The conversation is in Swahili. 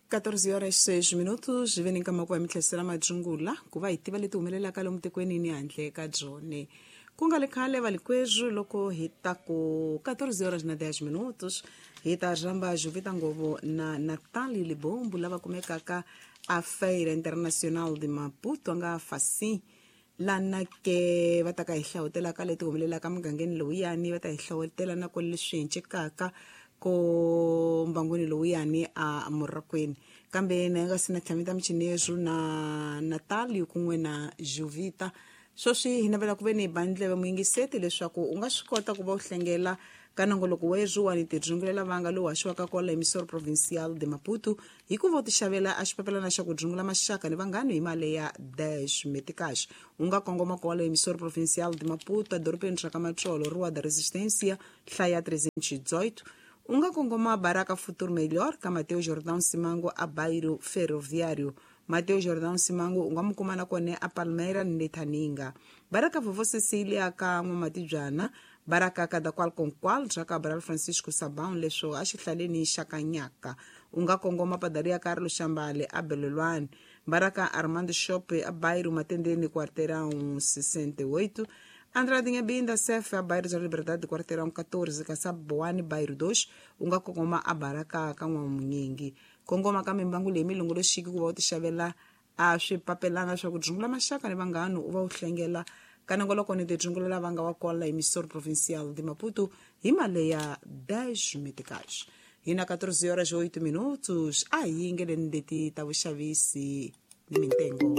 14 horas 6 minutos veni kama kwa mitlesera majungula kuva hitiva leti humelelaka lomu tikweni ni handle ka dzone ku nga le khale valikwezu loko hita ku 14 horas na 10 minutos hita ramba juvita ngovo na Natali Libombo lava kumekaka a Feira Internacional de Maputo anga fasi lana ke va ta ka hi hlawutelaka leti humelelaka mugangeni lowuyani va ta hi hlawutela na ku leswi hincekaka ko mbangweni lowuyani a Morakweni kambe na nga sina thamita mchinezu na Natali kun'we na Juvita swoswi hi navela ku ve ni bandle va muyingiseti leswaku u nga swi kota ku va u hlengela ka nongoloko wezuwani tidzungulela vanga lowu haxiwaka kwala emisoro provincial de Maputo hi ku va u ti xavela a xipapelana xa ku dzungula maxaka ni vanghani hi mali ya dash metikash u nga kongoma kwala emisoro provincial de Maputo adorobeni ra ka Matsolo Rua da Resistência hlaya 318 u nga kongoma Baraka Futuro Melhor ka Mateo Jordão Simango a bairro ferroviário Mateo Jordão Simango u nga mu kuma na kone a Palmeira ni Thaninga Baraka Vovô Cecília ka N'wamatijana Baraka ka da kwal konkwal ra ka Cabral Francisco Sabão leswo a xihlaleni xa Kanyaka u nga kongoma Padaria Carlos Chambale a Belolwane Baraka Armando Shop a bairro Matendeni quarteirão 68 Andradinha Binda Sef a bairro da Liberdade quarteirão 14 ka Saboane bairro 2 u nga kongoma a Baraka ka N'wamunyingi kongoma ka mimbangu leyi milungu lo xiki ku va u ti xavela a swipapelana swa ku dzungula maxaka ni vanghani u va u hlengela ka nongoloko ni tidzungulela vanga wa kwala emisoro provincial de Maputo hi mali ya 10 metikash hina 14 horas 8 minutos a hi yingeleni leti ta vuxavisi ni mintengo